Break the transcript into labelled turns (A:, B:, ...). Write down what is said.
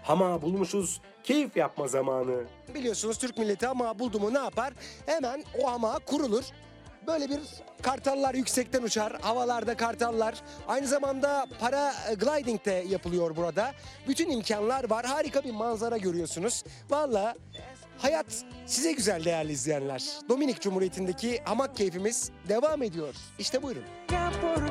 A: Hamağı bulmuşuz, keyif yapma zamanı.
B: Biliyorsunuz Türk milleti hamağı buldu mu ne yapar? Hemen o hamağa kurulur. Böyle bir kartallar yüksekten uçar, havalarda kartallar. Aynı zamanda para gliding de yapılıyor burada. Bütün imkanlar var, harika bir manzara görüyorsunuz. Vallahi hayat size güzel değerli izleyenler. Dominik Cumhuriyeti'ndeki hamak keyfimiz devam ediyor. İşte buyurun.